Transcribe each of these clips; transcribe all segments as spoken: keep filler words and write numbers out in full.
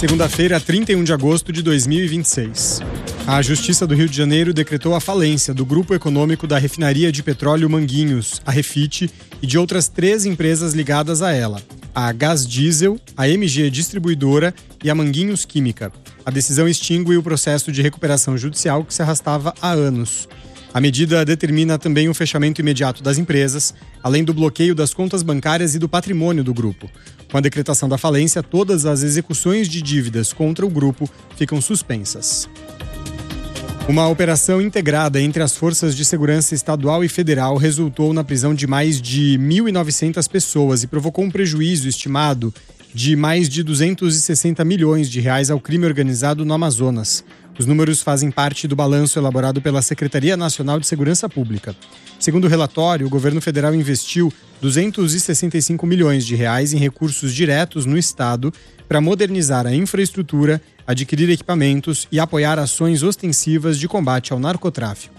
Segunda-feira, trinta e um de agosto de dois mil e vinte e seis. A Justiça do Rio de Janeiro decretou a falência do grupo econômico da refinaria de petróleo Manguinhos, a Refit, e de outras três empresas ligadas a ela, a Gás Diesel, a M G Distribuidora e a Manguinhos Química. A decisão extingue o processo de recuperação judicial que se arrastava há anos. A medida determina também o fechamento imediato das empresas, além do bloqueio das contas bancárias e do patrimônio do grupo. Com a decretação da falência, todas as execuções de dívidas contra o grupo ficam suspensas. Uma operação integrada entre as forças de segurança estadual e federal resultou na prisão de mais de mil e novecentas pessoas e provocou um prejuízo estimado de mais de duzentos e sessenta milhões de reais ao crime organizado no Amazonas. Os números fazem parte do balanço elaborado pela Secretaria Nacional de Segurança Pública. Segundo o relatório, o governo federal investiu duzentos e sessenta e cinco milhões de reais em recursos diretos no estado para modernizar a infraestrutura, adquirir equipamentos e apoiar ações ostensivas de combate ao narcotráfico.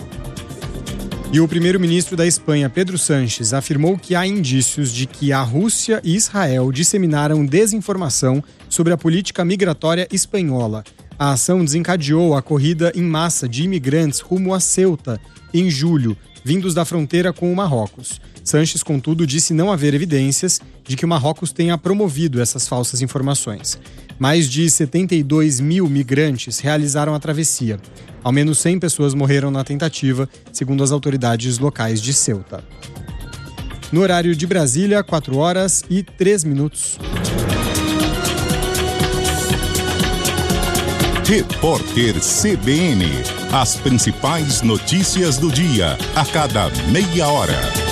E o primeiro-ministro da Espanha, Pedro Sánchez, afirmou que há indícios de que a Rússia e Israel disseminaram desinformação sobre a política migratória espanhola. A ação desencadeou a corrida em massa de imigrantes rumo a Ceuta, em julho, vindos da fronteira com o Marrocos. Sánchez, contudo, disse não haver evidências de que o Marrocos tenha promovido essas falsas informações. Mais de setenta e dois mil migrantes realizaram a travessia. Ao menos cem pessoas morreram na tentativa, segundo as autoridades locais de Ceuta. No horário de Brasília, quatro horas e três minutos. Repórter C B N. As principais notícias do dia, a cada meia hora.